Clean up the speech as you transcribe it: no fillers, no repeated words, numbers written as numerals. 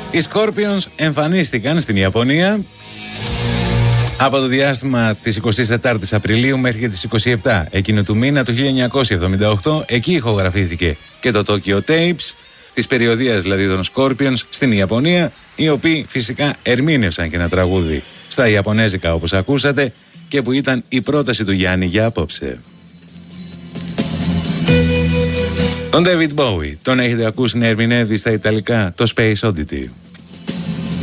Οι Scorpions εμφανίστηκαν στην Ιαπωνία από το διάστημα της 24ης Απριλίου μέχρι και τις 27 εκείνου του μήνα του 1978. Εκεί ηχογραφήθηκε και το Tokyo Tapes, της περιοδίας δηλαδή των Scorpions στην Ιαπωνία, οι οποίοι φυσικά ερμήνευσαν και ένα τραγούδι στα Ιαπωνέζικα όπως ακούσατε και που ήταν η πρόταση του Γιάννη για απόψε. Τον David Bowie τον έχετε ακούσει να ερμηνεύει στα Ιταλικά το Space Oddity.